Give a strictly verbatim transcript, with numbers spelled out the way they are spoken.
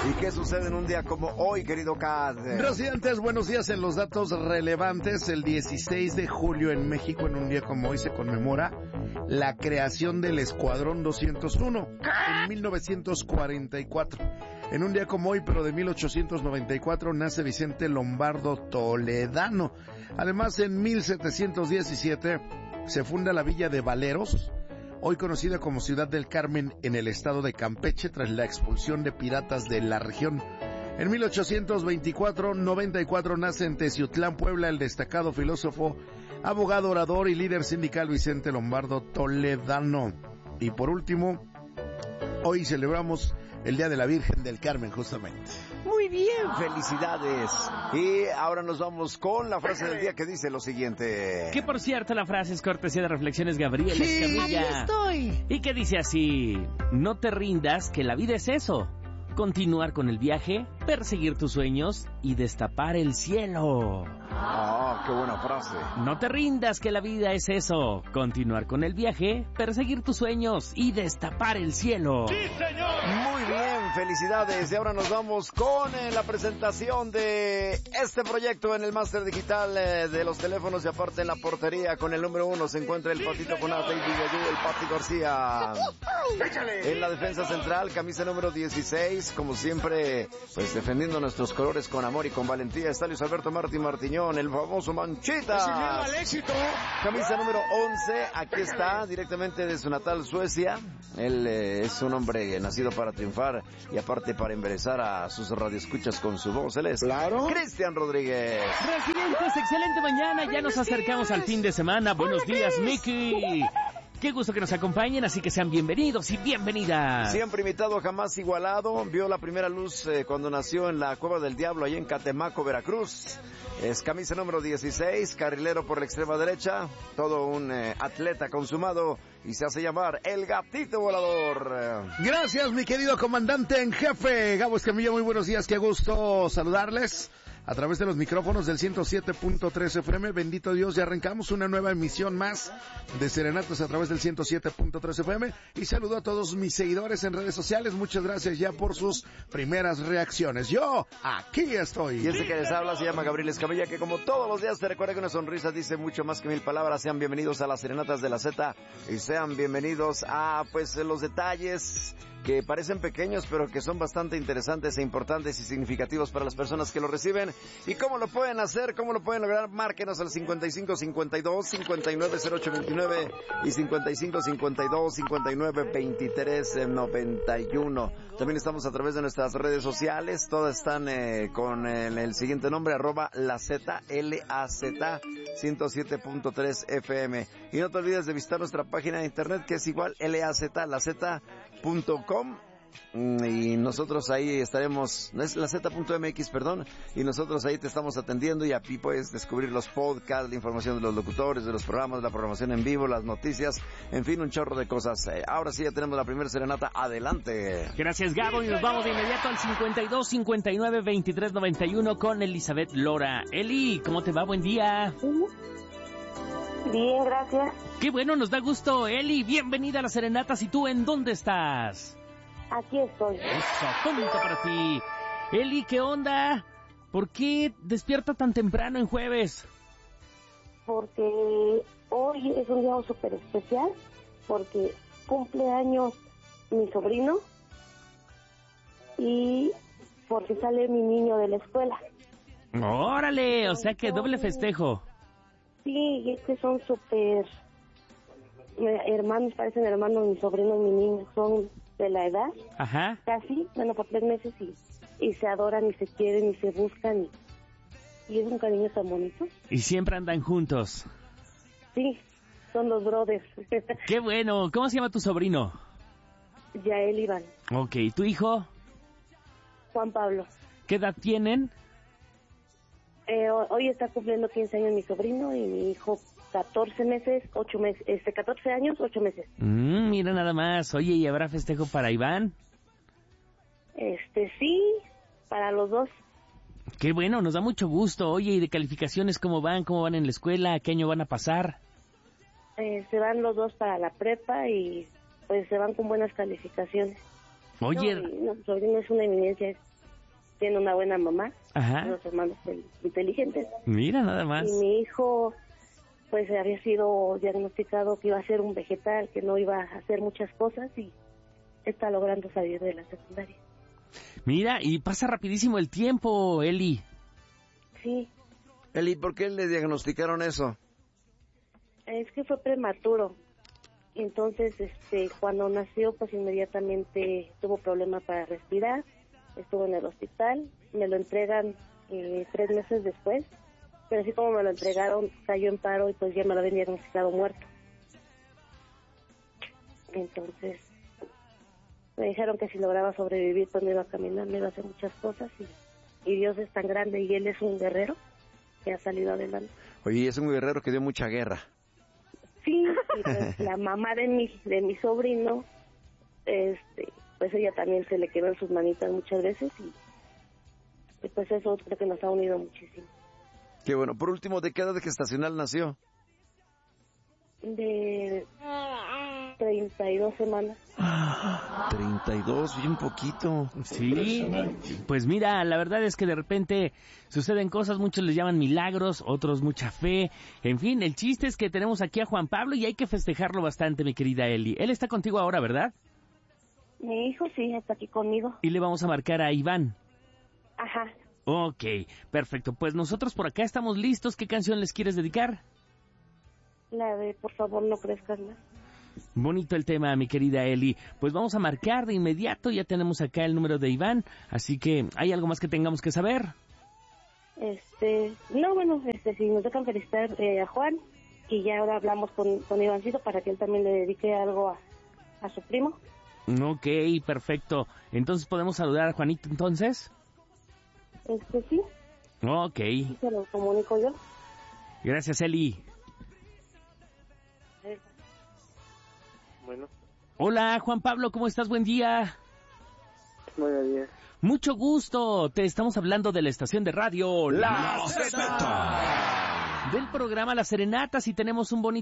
¿Y qué sucede en un día como hoy, querido Kat? Residentes, buenos días. En los datos relevantes, el dieciséis de julio en México, en un día como hoy, se conmemora la creación del Escuadrón doscientos uno en mil novecientos cuarenta y cuatro. En un día como hoy, pero de mil ochocientos noventa y cuatro, nace Vicente Lombardo Toledano. Además, en mil setecientos diecisiete se funda la villa de Valeros, hoy conocida como Ciudad del Carmen, en el estado de Campeche, tras la expulsión de piratas de la región. En mil ochocientos veinticuatro noventa y cuatro nace en Teciutlán, Puebla, el destacado filósofo, abogado, orador y líder sindical Vicente Lombardo Toledano. Y por último, hoy celebramos el Día de la Virgen del Carmen, justamente. Muy bien, felicidades. Y ahora nos vamos con la frase del día que dice lo siguiente. Que por cierto, la frase es cortesía de Reflexiones Gabriel Sí, Escamilla. aquí estoy. Y que dice así: no te rindas, que la vida es eso. Continuar con el viaje, perseguir tus sueños y destapar el cielo. Ah, qué buena frase. No te rindas, que la vida es eso. Continuar con el viaje, perseguir tus sueños y destapar el cielo. ¡Sí, señor! Muy bien, felicidades. Y ahora nos vamos con eh, la presentación de este proyecto en el máster digital eh, de los teléfonos, y aparte en la portería con el número uno se encuentra el Patito Conate y Digayú, el Pati García. En la defensa central, camisa número dieciséis, como siempre, pues defendiendo nuestros colores con amor y con valentía, está Luis Alberto Martín Martiñón, el famoso Manchita. Al éxito. Camisa número once, aquí está, directamente de su natal Suecia. Él eh, es un hombre nacido para triunfar y aparte para embelezar a sus radioescuchas con su voz. Él es Claro. Cristian Rodríguez. Residentes, excelente mañana, ya nos acercamos al fin de semana. Buenos días, Mickey. Qué gusto que nos acompañen, así que sean bienvenidos y bienvenidas. Siempre invitado, jamás igualado. Vio la primera luz eh, cuando nació en la Cueva del Diablo, ahí en Catemaco, Veracruz. Es camisa número dieciséis, carrilero por la extrema derecha. Todo un eh, atleta consumado y se hace llamar el Gatito Volador. Gracias, mi querido comandante en jefe, Gabo Escamilla. Muy buenos días, qué gusto saludarles a través de los micrófonos del ciento siete punto tres F M. Bendito Dios, ya arrancamos una nueva emisión más de Serenatas a través del ciento siete punto tres F M. Y saludo a todos mis seguidores en redes sociales. Muchas gracias ya por sus primeras reacciones. Yo, aquí estoy. Y este que les habla se llama Gabriel Escamilla, que como todos los días te recuerda que una sonrisa dice mucho más que mil palabras. Sean bienvenidos a las Serenatas de la Z y sean bienvenidos a, pues, los detalles que parecen pequeños, pero que son bastante interesantes e importantes y significativos para las personas que lo reciben. ¿Y cómo lo pueden hacer? ¿Cómo lo pueden lograr? Márquenos al cincuenta y cinco cincuenta y dos cincuenta y nueve cero ocho veintinueve y cincuenta y cinco cincuenta y dos cincuenta y nueve veintitrés noventa y uno. También estamos a través de nuestras redes sociales. Todas están eh, con el, el siguiente nombre, arroba la Z, L A Z, ciento siete punto tres F M. Y no te olvides de visitar nuestra página de internet, que es igual, L A Z, la Z punto com. Y nosotros ahí estaremos, no es la Z punto M X, perdón, y nosotros ahí te estamos atendiendo, y aquí puedes descubrir los podcasts, la información de los locutores, de los programas, la programación en vivo, las noticias, en fin, un chorro de cosas. Ahora sí ya tenemos la primera serenata, adelante. Gracias, Gabo, y nos vamos de inmediato al cincuenta y dos cincuenta y nueve veintitrés noventa y uno con Elizabeth Lora. Eli, ¿cómo te va? Buen día. Bien, gracias. Qué bueno, nos da gusto. Eli, bienvenida a las Serenatas. ¿Y tú en dónde estás? Aquí estoy. Eso, tómito para ti. Eli, ¿qué onda? ¿Por qué despierta tan temprano en jueves? Porque hoy es un día súper especial, porque cumple años mi sobrino y porque sale mi niño de la escuela. ¡Órale! O sea que doble festejo. Sí, es que son súper hermanos, parecen hermanos mi sobrino y mi niño, son de la edad. Ajá. Casi, bueno, por tres meses y, y se adoran y se quieren y se buscan y, y es un cariño tan bonito. Y siempre andan juntos. Sí, son los brothers. ¡Qué bueno! ¿Cómo se llama tu sobrino? Yael Iván. Ok, ¿tu hijo? Juan Pablo. ¿Qué edad tienen? Eh, hoy está cumpliendo quince años mi sobrino y mi hijo catorce meses, ocho meses, este, catorce años, ocho meses. Mm, mira nada más. Oye, ¿y habrá festejo para Iván? Este, sí, para los dos. Qué bueno, nos da mucho gusto. Oye, ¿y de calificaciones cómo van? ¿Cómo van en la escuela? ¿A qué año van a pasar? Eh, se van los dos para la prepa y pues se van con buenas calificaciones. Oye... No, y, no, mi sobrino es una eminencia, es tiene una buena mamá, Ajá. unos hermanos inteligentes. Mira, nada más. Y mi hijo, pues había sido diagnosticado que iba a ser un vegetal, que no iba a hacer muchas cosas y está logrando salir de la secundaria. Mira, y pasa rapidísimo el tiempo, Eli. Sí. Eli, ¿por qué le diagnosticaron eso? Es que fue prematuro. Entonces, este, cuando nació, pues inmediatamente tuvo problemas para respirar. Estuvo en el hospital. Me lo entregan eh, tres meses después. Pero así como me lo entregaron, cayó en paro y pues ya me lo habían diagnosticado muerto. Entonces, me dijeron que si lograba sobrevivir, pues me iba a caminar, me iba a hacer muchas cosas. Y, y Dios es tan grande y Él es un guerrero que ha salido adelante. Oye, es un guerrero que dio mucha guerra. Sí, y pues la mamá de mi de mi sobrino, este, pues ella también se le quedó en sus manitas muchas veces y, y pues eso creo que nos ha unido muchísimo. Qué bueno. Por último, ¿de qué edad gestacional nació? De treinta y dos semanas. treinta y dos, bien poquito. Sí, pues mira, la verdad es que de repente suceden cosas, muchos les llaman milagros, otros mucha fe, en fin, el chiste es que tenemos aquí a Juan Pablo y hay que festejarlo bastante, mi querida Eli. Él está contigo ahora, ¿verdad? Mi hijo sí, está aquí conmigo. Y le vamos a marcar a Iván. Ajá. Ok, perfecto, pues nosotros por acá estamos listos. ¿Qué canción les quieres dedicar? La de Por favor no crezcas más. Bonito el tema, mi querida Eli. Pues vamos a marcar de inmediato, ya tenemos acá el número de Iván, así que ¿hay algo más que tengamos que saber? Este, no, bueno, este, si nos dejan felicitar eh, a Juan, y ya ahora hablamos con, con Ivancito para que él también le dedique algo a, a su primo. Ok, perfecto. Entonces, ¿podemos saludar a Juanito entonces? Este, sí. Ok. Sí, se lo comunico yo. Gracias, Eli. Bueno. Hola, Juan Pablo, ¿cómo estás? Buen día. Buenos días. Mucho gusto. Te estamos hablando de la estación de radio La Zeta. del programa Las Serenatas y tenemos un bonito